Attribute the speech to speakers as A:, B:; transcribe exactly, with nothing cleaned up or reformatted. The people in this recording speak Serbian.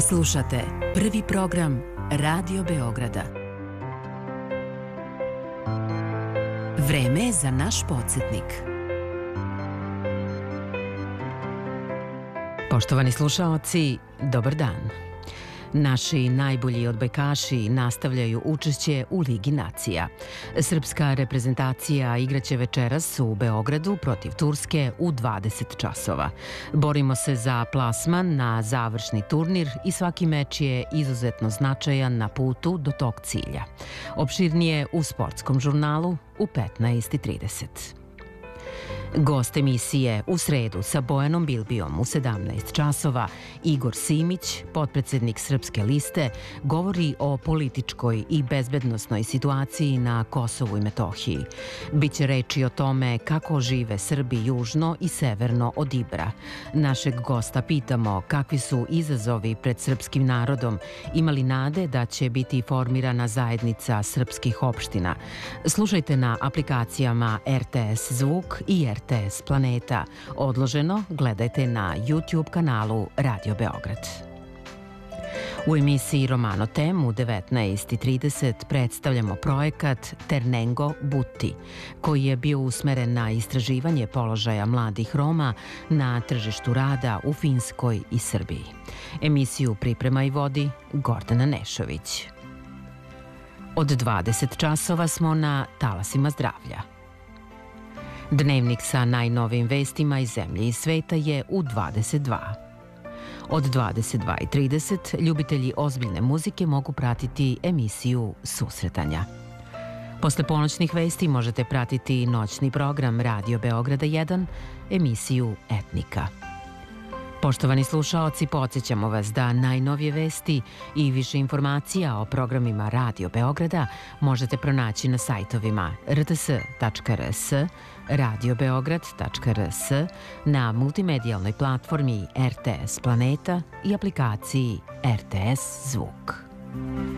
A: Slušate prvi program Radio Beograda. Vreme je za naš podsjetnik. Poštovani slušaoci, dobar dan. Naši najbolji odbojkaši nastavljaju učešće u Ligi nacija. Srpska reprezentacija igraće večeras u Beogradu protiv Turske u dvadeset časova. Borimo se za plasman na završni turnir i svaki meč je izuzetno značajan na putu do tog cilja. Opširnije u sportskom žurnalu u petnaest i trideset. Gost emisije u sredu sa Bojanom Bilbijom u sedamnaest časova, Igor Simić, potpredsednik Srpske liste, govori o političkoj i bezbednosnoj situaciji na Kosovu i Metohiji. Biće reči o tome kako žive Srbi južno i severno od Ibra. Našeg gosta pitamo kakvi su izazovi pred srpskim narodom, ima li nade da će biti formirana zajednica srpskih opština. Slušajte na aplikacijama R T S Zvuk i R T S Planeta. Odloženo gledajte na YouTube kanalu Radio Beograd. U emisiji Romano Tem u devetnaest i trideset predstavljamo projekat Ternengo Butti, koji je bio usmeren na istraživanje položaja mladih Roma na tržištu rada u Finskoj i Srbiji. Emisiju priprema i vodi Gordana Nešović. Od dvadeset časova smo na talasima zdravlja. Dnevnik sa najnovijim vestima iz zemlje i sveta je u dvadeset dva. Od dvadeset dva i trideset ljubitelji ozbiljne muzike mogu pratiti emisiju Susretanja. Posle ponoćnih vesti možete pratiti noćni program Radio Beograda jedan, emisiju Etnika. Poštovani slušaoci, podsjećamo vas da najnovije vesti i više informacija o programima Radio Beograda možete pronaći na sajtovima r t s tačka r s, radio beograd tačka r s, na multimedijalnoj platformi R T S Planeta i aplikaciji R T S Zvuk.